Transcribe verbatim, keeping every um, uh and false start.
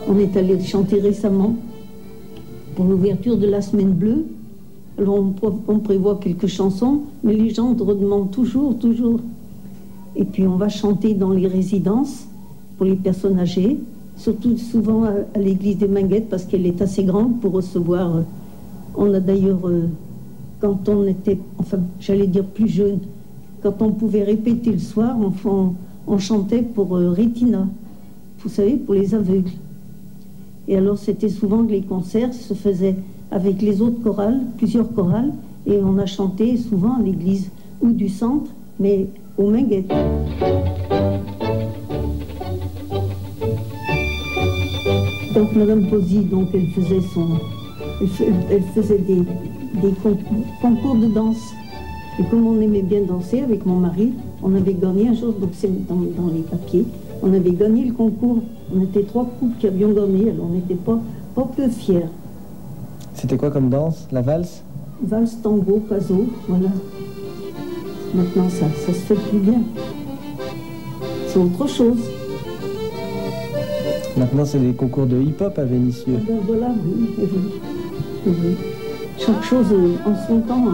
On est allé chanter récemment pour l'ouverture de la Semaine Bleue. Alors on, on prévoit quelques chansons, mais les gens redemandent toujours, toujours. Et puis on va chanter dans les résidences pour les personnes âgées, surtout souvent à, à l'église des Minguettes parce qu'elle est assez grande pour recevoir. Euh, on a d'ailleurs, euh, quand on était, enfin j'allais dire plus jeune, quand on pouvait répéter le soir, on, on chantait pour euh, Rétina, vous savez, pour les aveugles. Et alors c'était souvent que les concerts se faisaient avec les autres chorales, plusieurs chorales, et on a chanté souvent à l'église ou du centre, mais aux Minguettes. Donc Madame Posy, donc elle faisait son, elle, elle faisait des, des concours, concours de danse. Et comme on aimait bien danser avec mon mari, on avait gagné un jour, donc c'est dans, dans les papiers, on avait gagné le concours. On était trois couples qui avions gagné, alors on n'était pas, pas peu fiers. C'était quoi comme danse? La valse? Valse, tango, paso, voilà. Maintenant, ça ça se fait plus bien. C'est autre chose. Maintenant, c'est des concours de hip-hop à Vénissieux. Ah ben voilà, oui, oui, oui. Chaque chose en son temps.